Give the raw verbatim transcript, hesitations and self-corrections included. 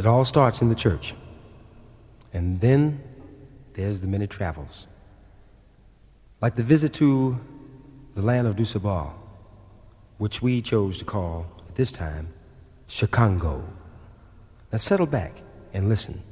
It all starts in the church. And then there's the many travels. Like the visit to the land of Dusabal, which we chose to call, at this time, Chicago. Now settle back and listen.